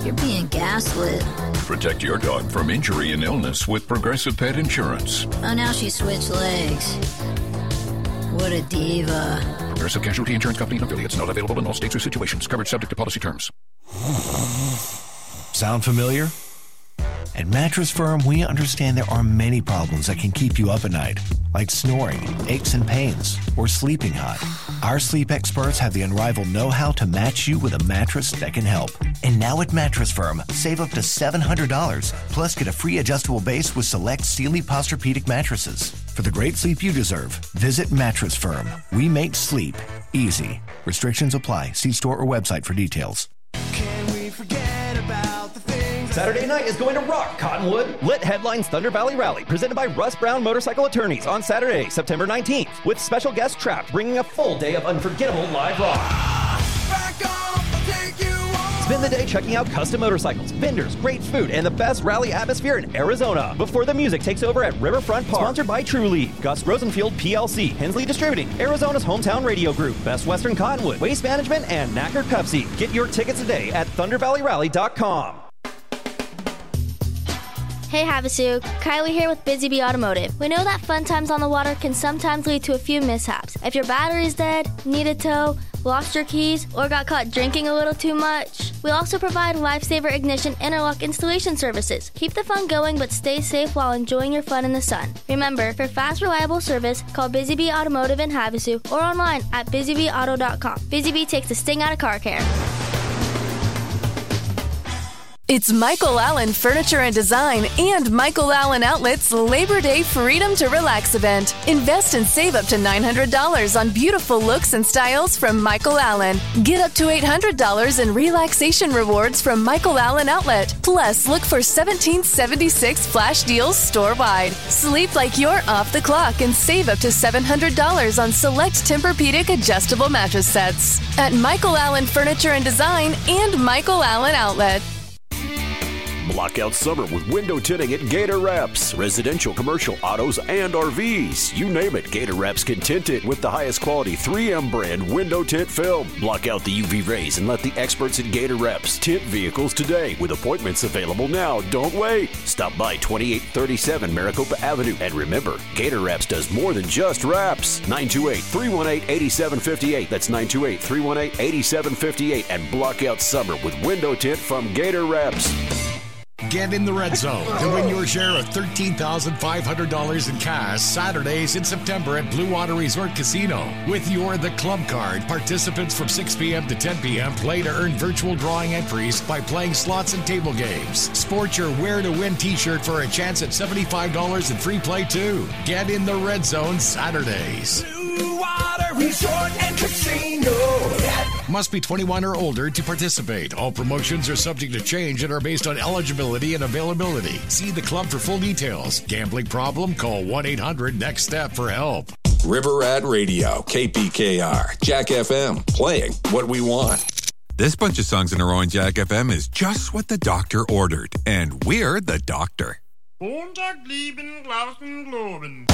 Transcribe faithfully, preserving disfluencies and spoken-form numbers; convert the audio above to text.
You're being gaslit. Protect your dog from injury and illness with Progressive Pet Insurance. Oh, now she switched legs. What a diva. Progressive Casualty Insurance Company and affiliates. Not available in all states or situations. Coverage subject to policy terms. Sound familiar? At Mattress Firm, we understand there are many problems that can keep you up at night, like snoring, aches and pains, or sleeping hot. Our sleep experts have the unrivaled know-how to match you with a mattress that can help. And now at Mattress Firm, save up to seven hundred dollars, plus get a free adjustable base with select Sealy Posturepedic mattresses. For the great sleep you deserve, visit Mattress Firm. We make sleep easy. Restrictions apply. See store or website for details. Can we forget about the things Saturday night is going to rock, Cottonwood. Lit headlines Thunder Valley Rally, presented by Russ Brown Motorcycle Attorneys on Saturday, September nineteenth, with special guest Trapped, bringing a full day of unforgettable live rock. Back off, I'll take you on. Spend the day checking out custom motorcycles, vendors, great food, and the best rally atmosphere in Arizona before the music takes over at Riverfront Park. Sponsored by Truly, Gus Rosenfield P L C, Hensley Distributing, Arizona's hometown radio group, Best Western Cottonwood, Waste Management, and Knackert Pepsi. Get your tickets today at thunder valley rally dot com. Hey Havasu, Kylie here with Busy Bee Automotive. We know that fun times on the water can sometimes lead to a few mishaps. If your battery's dead, need a tow, lost your keys, or got caught drinking a little too much. We also provide Lifesaver Ignition interlock installation services. Keep the fun going but stay safe while enjoying your fun in the sun. Remember, for fast, reliable service, call Busy Bee Automotive in Havasu or online at busy bee auto dot com. Busy Bee takes the sting out of car care. It's Michael Allen Furniture and Design and Michael Allen Outlet's Labor Day Freedom to Relax event. Invest and save up to nine hundred dollars on beautiful looks and styles from Michael Allen. Get up to eight hundred dollars in relaxation rewards from Michael Allen Outlet. Plus, look for seventeen seventy-six flash deals store-wide. Sleep like you're off the clock and save up to seven hundred dollars on select Tempur-Pedic adjustable mattress sets at Michael Allen Furniture and Design and Michael Allen Outlet. Block out summer with window tinting at Gator Wraps. Residential, commercial, autos, and R Vs. You name it, Gator Wraps can tint it with the highest quality three M brand window tint film. Block out the U V rays and let the experts at Gator Wraps tint vehicles today with appointments available now. Don't wait. Stop by twenty-eight thirty-seven Maricopa Avenue. And remember, Gator Wraps does more than just wraps. nine two eight, three one eight, eight seven five eight. That's nine two eight, three one eight, eight seven five eight. And block out summer with window tint from Gator Wraps. Get in the red zone to win your share of thirteen thousand five hundred dollars in cash Saturdays in September at Blue Water Resort Casino. With your The Club card, participants from six p.m. to ten p.m. play to earn virtual drawing entries by playing slots and table games. Sport your Where to Win t-shirt for a chance at seventy-five dollars in free play too. Get in the red zone Saturdays. Blue Water Resort and Casino. Must be twenty-one or older to participate. All promotions are subject to change and are based on eligibility and availability. See the club for full details. Gambling problem? Call one eight hundred next step for help. River Rat Radio, K P K R, Jack F M, playing what we want. This bunch of songs in a row on Jack F M is just what the doctor ordered, and we're the doctor. Montag, lieben, Glauben, Globen.